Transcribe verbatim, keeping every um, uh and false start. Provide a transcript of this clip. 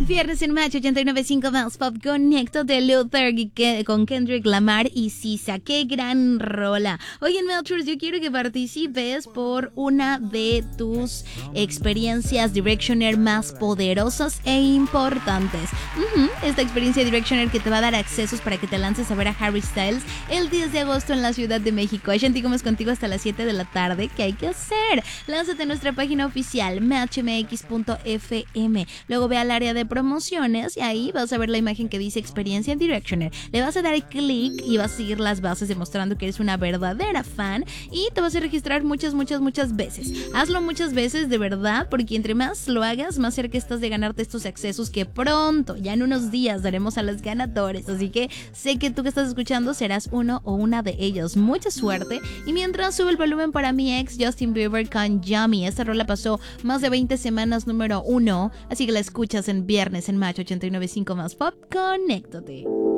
Viernes en Match ochenta y nueve punto cinco más Pop. Conecto de Luther con Kendrick Lamar y Sisa. ¡Qué gran rola! Hoy en Melchers yo quiero que participes por una de tus experiencias Directioner más poderosas e importantes. Uh-huh. Esta experiencia Directioner que te va a dar accesos para que te lances a ver a Harry Styles el diez de agosto en la Ciudad de México. Ashanti Gómez contigo hasta las siete de la tarde. ¿Qué hay que hacer? Lánzate a nuestra página oficial match m x punto f m. Luego ve al área de promociones y ahí vas a ver la imagen que dice experiencia Directioner. Le vas a dar clic y vas a seguir las bases demostrando que eres una verdadera fan y te vas a registrar muchas, muchas, muchas veces. Hazlo muchas veces de verdad, porque entre más lo hagas, más cerca estás de ganarte estos accesos que pronto, ya en unos días, daremos a los ganadores. Así que sé que tú que estás escuchando serás uno o una de ellos. Mucha suerte. Y mientras, sube el volumen para mi ex Justin Bieber con Yummy. Esta rola pasó más de veinte semanas número uno, así que la escuchas en viernes en Match ochenta y nueve punto cinco más Pop. Conéctate.